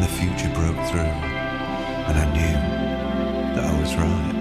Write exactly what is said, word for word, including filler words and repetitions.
the future broke through, and I knew that I was right.